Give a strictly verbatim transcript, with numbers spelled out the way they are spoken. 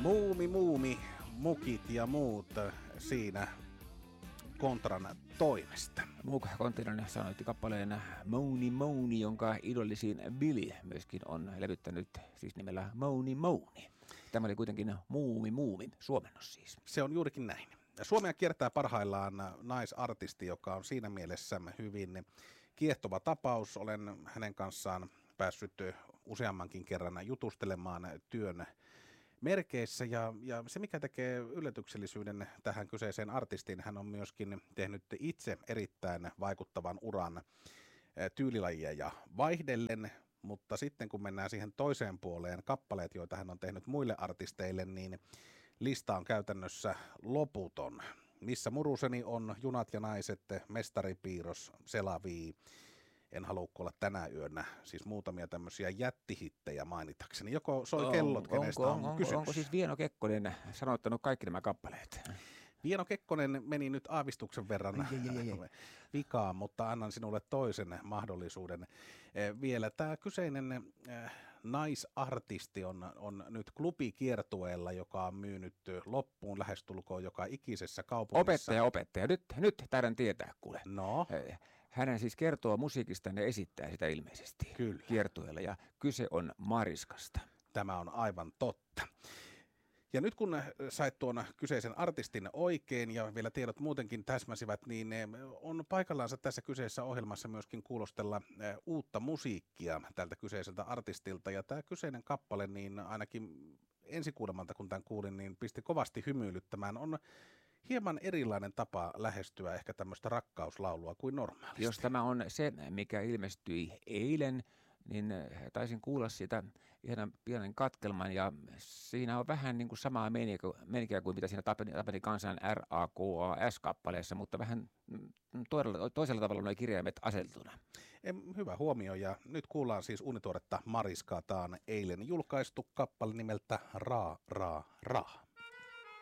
Muumi, muumi, mukit ja muut siinä Kontran toimesta. Muuka Konttinen sanoitti kappaleen Mouni Mouni, jonka idollisiin Billy myöskin on levyttänyt siis nimellä Mouni Mouni. Tämä oli kuitenkin Muumi Muumi, suomennos siis. Se on juurikin näin. Suomea kiertää parhaillaan naisartisti, joka on siinä mielessä hyvin kiehtova tapaus. Olen hänen kanssaan päässyt useammankin kerran jutustelemaan työn merkeissä ja, ja se mikä tekee yllätyksellisyyden tähän kyseiseen artistiin, hän on myöskin tehnyt itse erittäin vaikuttavan uran tyylilajia ja vaihdellen, mutta sitten kun mennään siihen toiseen puoleen, kappaleet, joita hän on tehnyt muille artisteille, niin lista on käytännössä loputon. Missä muruseni on, Junat ja naiset, Mestaripiirros, Selavii. En halua olla tänä yönä, siis muutamia tämmöisiä jättihittejä mainitakseni. Joko soi kellot, on, kenestä onko, on onko, kysymys? Onko siis Vieno Kekkonen sanoittanut kaikki nämä kappaleet? Vieno Kekkonen meni nyt aavistuksen verran vikaan, mutta annan sinulle toisen mahdollisuuden vielä. Tämä kyseinen äh, naisartisti on, on nyt klubikiertueella, joka on myynyt loppuun lähestulkoon joka ikisessä kaupungissa. Opettaja, opettaja. Nyt, nyt taidan tietää, kuule. No? Hän siis kertoo musiikista ja esittää sitä ilmeisesti. Kyllä. Kiertueella ja kyse on Mariskasta. Tämä on aivan totta. Ja nyt kun sait tuon kyseisen artistin oikein ja vielä tiedot muutenkin täsmäsivät, niin on paikallaansa tässä kyseisessä ohjelmassa myöskin kuulostella uutta musiikkia tältä kyseiseltä artistilta. Ja tämä kyseinen kappale, niin ainakin ensikuulemalta kun tämän kuulin, niin pisti kovasti hymyilyttämään. On hieman erilainen tapa lähestyä ehkä tämmöistä rakkauslaulua kuin normaalisti. Jos tämä on se, mikä ilmestyi eilen, niin taisin kuulla sitä ihan pienen katkelman ja siinä on vähän niin kuin samaa menikä kuin mitä siinä Tapani, Tapani Kansan R A K A S-kappaleessa, mutta vähän toisella, toisella tavalla nuo kirjaimet aseltuna. Hyvä huomio ja nyt kuullaan siis uunituoretta Mariskaa. Tämä on eilen julkaistu kappale nimeltä Raa, Raa, Raa.